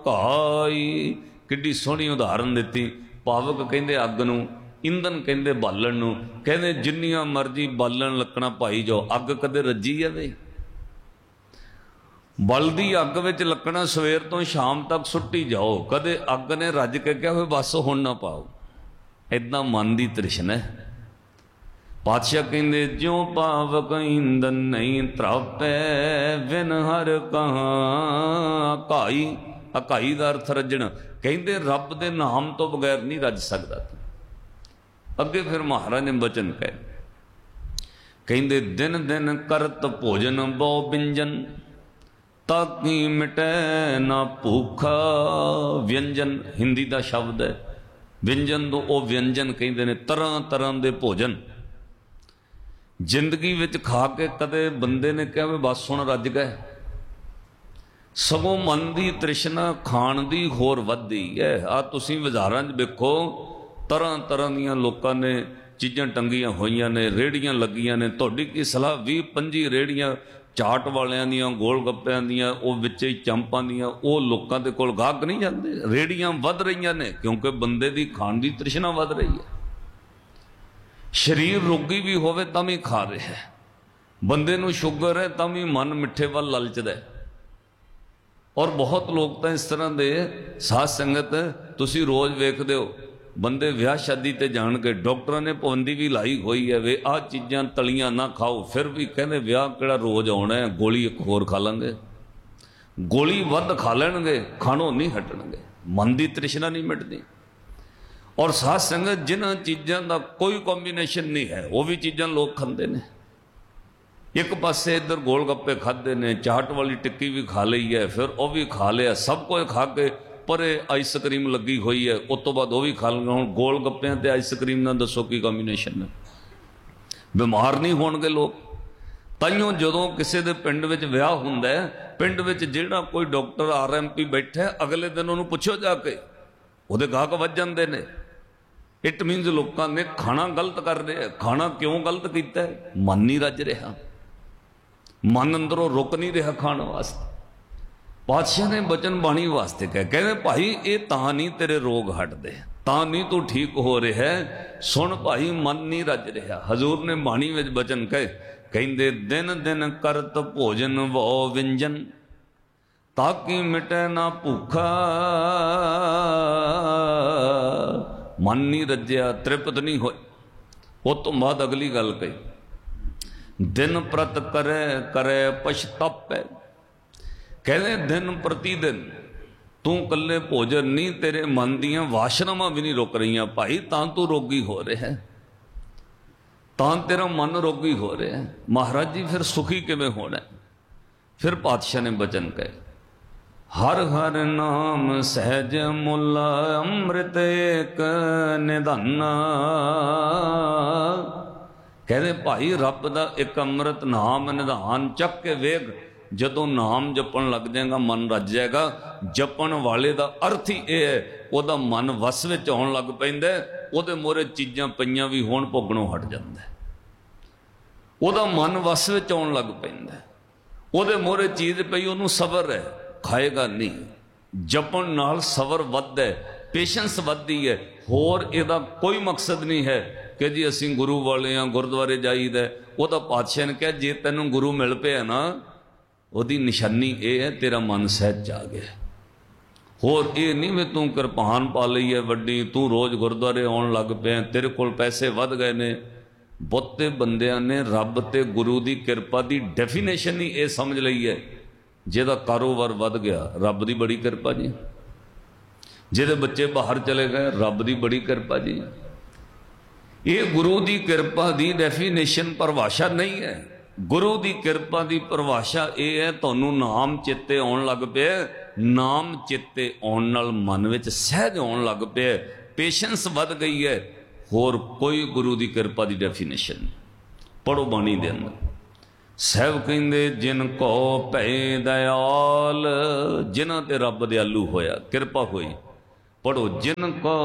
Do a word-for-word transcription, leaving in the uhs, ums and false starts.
काई। किड्डी सोहनी उदाहरण दिती। पावक कहंदे अग नूं, ईंधन कहंदे बालन नूं। कहंदे जिन्नियां मर्जी बालन लकड़ा पाई जाओ, अग कदे रजी जावे? बलदी अग विच लकड़ा सवेर तो शाम तक सुट्टी जाओ, कदे अग ने रज के क्या होए बस हुण ना पाओ। इदां मन दी तृष्णा है। पातशाह कहंदे ज्यों पावक ईंधन नहीं त्रापै, विन हर कहां अकाई। अकाई दा अर्थ रजण। कहंदे रब दे नाम तो बगैर नहीं रज सकदा। अगे फिर महाराज ने बचन कहे, कहंदे दिन दिन करत भोजन बहु व्यंजन, ताकि मिटै ना भूखा। व्यंजन हिंदी का शब्द है। व्यंजन तो वह व्यंजन कहते हैं तरह तरह के भोजन। जिंदगी विच खा के कदे बंदे ने कहा भी बस हुण रज गए। सगों मन की तृष्णा खाण दी होर वधदी है। आ तुसीं बाज़ारां च वेखो, तरह तरह दियां लोकां ने चीज़ां टंगियां होईयां ने, रेहड़ियां लगियां ने। तुहाडी की सलाह भी पंजी रेहड़ियां चाट वालियां दियां, गोल गप्पियां दियां, वो विच चंपां दियां, वो लोकां दे कोल गाहक नहीं जांदे। रेहड़ियां वध रहीआं ने क्योंकि बंदे दी खाण दी तृष्णा वध रही है। शरीर रोगी भी होवे तां भी खा रहा है। बंदे नूं शुगर है तां भी मन मिठे वल ललचदा है। और बहुत लोग तो इस तरह के साध संगत तुसीं रोज़ वेखदे हो, बंदे विआह शादी ते जाण के डॉक्टरां ने पाबंदी भी लाई हुई है वे आ चीज़ां तलियां ना खाओ, फिर भी कहंदे विआह किहड़ा रोज़ आउणा है, गोली एक होर खा लांगे। गोली वध खा लैणगे, खाणों नहीं हटणगे। मन की तृष्णा नहीं मिटदी। और साध संगत जिन्हां चीज़ां दा कोई कॉम्बीनेशन नहीं है, वो भी चीज़ां लोग खांदे ने। एक पासे इधर गोल गप्पे खाधे ने, चाट वाली टिक्की भी खा ली है, फिर वह भी खा लिया, सब कुछ खा के परे आइसक्रीम लगी हुई है, उस तो बाद वह भी खा लेंगे। हुण गोल गप्पियां ते आइसक्रीम नाल दसो की कॉम्बीनेशन है? बीमार नहीं होणगे लोग। ताइयों जदों किसी दे पिंड विच विआह हुंदा है, पिंड विच जिहड़ा कोई डॉक्टर आर एम पी बैठा है, अगले दिन उन्होंने पुछो जाके, उहदे गाहक वध जांदे ने। इट मीनस लोगों ने खाना गलत कर रहे हैं। खाना क्यों गलत किया है? मन नहीं रज रहा, मन अंदरों रुक नहीं रहा खाने वास्ते। पातशाह ने बचन बाणी वास्ते कह कहते भाई ये तां नहीं तेरे रोग हटते, तां नहीं तू ठीक हो रहा है। सुन भाई मन नहीं रज रहा। हजूर ने बाणी में बचन कहे, कहते दिन दिन करत भोजन वो व्यंजन, ताकि मिटे ना भूखा। मन नहीं रज्या, तृप्त नहीं हो। उस तो बाद अगली गल कही, दिन प्रत करे करे पछतापे। कहते दिन प्रति दिन तू कल्ले भोजन नहीं, तेरे मन दियां वासनावां भी नहीं रुक रही भाई, तां तू रोगी हो रहा है, तां तेरा मन रोगी हो रहा है। महाराज जी फिर सुखी किवें होना? फिर पातशाह ने बचन कहे, हर हर नाम सहज मुल अमृत एक निधाना। कहते भाई रब दा एक अमृत नाम निधान चक के वेग। जदों नाम जपन लग जाएगा मन रज जाएगा। जपन वाले दा अर्थ ही यह है, वह मन वस विच आउण लग पैंदा, उहदे मोहरे चीज़ां पईयां भी होण भोगणों हट जांदा है। उहदा मन वस विच आउण लग पैंदा, उहदे मोहरे चीज़ पई उहनूं सबर है, खाएगा नहीं। जपन नाल सबर वधदा है, पेशेंस वधदी है। होर इहदा कोई मकसद नहीं है कि जी असीं गुरु वाले हाँ, गुरुद्वारे जाईदा। उहदा पातशाह ने कहा जे तैनूं गुरु मिल पिया ना, उहदी निशानी ये है तेरा मन सहज आ गया। होर ये नहीं भी तू किरपान पा लई है वड्डी, तू रोज़ गुरुद्वारे आउण लग पिया, तेरे कोल पैसे वध गए ने। बहुते बंदियां ने रब ते गुरु की किरपा की डेफिनेशन ही ये समझ लई है, जिहदा कारोबार वध गया रब की बड़ी किरपा जी, जिहदे बच्चे बाहर चले गए रब की बड़ी किरपा जी। ये गुरु की किरपा की डेफिनेशन परिभाषा नहीं है। गुरु की किरपा की परिभाषा यह है, तुहानूं नाम चेते आउण लग पिया, नाम चेते आउण नाल मन विच सहज आउण लग पिया, पेशेंस वध गई है। होर कोई गुरु की किरपा की डेफिनेशन नहीं। पढ़ो बाणी दे अंदर साहब कहंदे जिन को भै दयाल, जिन्हां ते रब दयालु होया, किरपा हुई। पढ़ो जिन को